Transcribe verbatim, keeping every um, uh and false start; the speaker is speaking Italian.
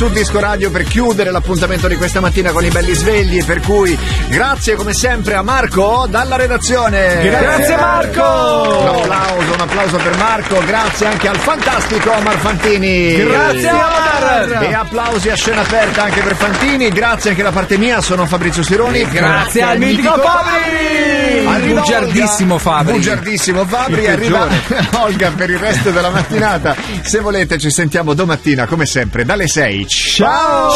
Su Disco Radio per chiudere l'appuntamento di questa mattina con i belli svegli, per cui grazie come sempre a Marco dalla redazione. Grazie Marco. Un applauso, un applauso per Marco, grazie anche al fantastico Omar Fantini. Grazie Omar. E applausi a scena aperta anche per Fantini, grazie anche da parte mia, sono Fabrizio Sironi. Grazie, grazie al mitico Fabri. Arriva bugiardissimo Olga. Fabri. Bugiardissimo Fabri, arriva Olga per il resto della mattinata. Se volete ci sentiamo domattina come sempre dalle sei. Ciao!